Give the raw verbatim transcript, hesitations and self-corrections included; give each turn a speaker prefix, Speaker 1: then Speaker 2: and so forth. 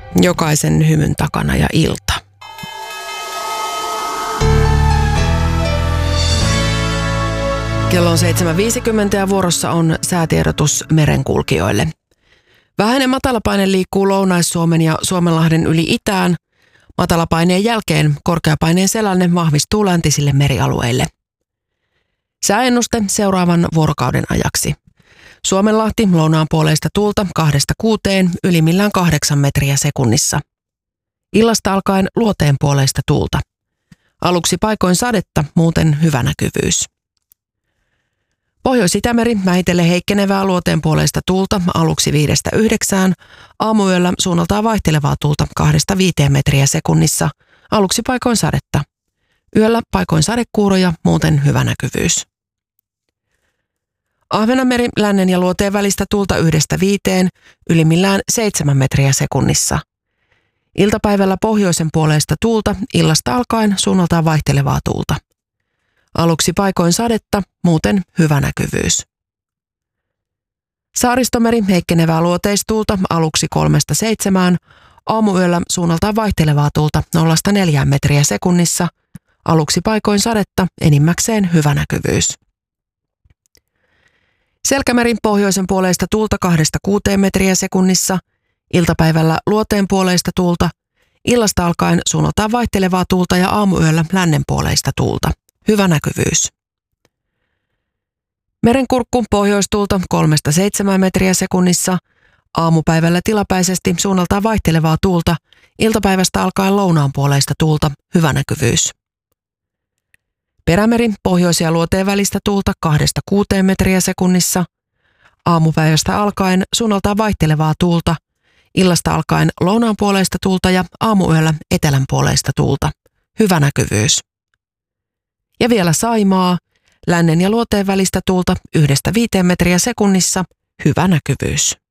Speaker 1: Jokaisen hymyn takana ja ilta. Kello on seitsemän viisikymmentä ja vuorossa on säätiedotus merenkulkijoille. Vähäinen matalapaine liikkuu Lounais-Suomen ja Suomenlahden yli itään. Matalapaineen jälkeen korkeapaineen selänne vahvistuu läntisille merialueille. Sääennuste seuraavan vuorokauden ajaksi. Suomenlahti lounaan puoleista tuulta kahdesta kuuteen, ylimmillään kahdeksan metriä sekunnissa. Illasta alkaen luoteen puoleista tuulta. Aluksi paikoin sadetta, muuten hyvä näkyvyys. Pohjois-Itämeri vähitellen heikkenevää luoteen puoleista tuulta aluksi viidestä yhdeksään, aamuyöllä suunnaltaan vaihtelevaa tuulta kahdesta viiteen metriä sekunnissa, aluksi paikoin sadetta. Yöllä paikoin sadekuuroja, muuten hyvä näkyvyys. Ahvenanmeri lännen ja luoteen välistä tuulta yhdestä viiteen, ylimmillään seitsemän metriä sekunnissa. Iltapäivällä pohjoisen puoleista tuulta, illasta alkaen suunnaltaan vaihtelevaa tuulta. Aluksi paikoin sadetta, muuten hyvä näkyvyys. Saaristomeri heikkenevää luoteistuulta aluksi kolmesta seitsemään, aamuyöllä suunnaltaan vaihtelevaa tuulta nollasta neljään metriä sekunnissa, aluksi paikoin sadetta, enimmäkseen hyvä näkyvyys. Selkämerin pohjoisen puoleista tuulta kahdesta kuuteen metriä sekunnissa, iltapäivällä luoteen puoleista tuulta, illasta alkaen suunnaltaan vaihtelevaa tuulta ja aamuyöllä lännen puoleista tuulta. Hyvä näkyvyys. Merenkurkku pohjoistuulta kolmesta seitsemään metriä sekunnissa, aamupäivällä tilapäisesti suunnaltaan vaihtelevaa tuulta, iltapäivästä alkaen lounaan puoleista tuulta, hyvä näkyvyys. Perämeri pohjois- ja luoteen välistä tuulta kahdesta kuuteen metriä sekunnissa, aamupäivästä alkaen suunnaltaan vaihtelevaa tuulta, illasta alkaen lounaan puoleista tuulta ja aamuyöllä etelän puoleista tuulta, hyvä näkyvyys. Ja vielä Saimaa, lännen ja luoteen välistä tuulta yhdestä viiteen metriä sekunnissa, hyvä näkyvyys.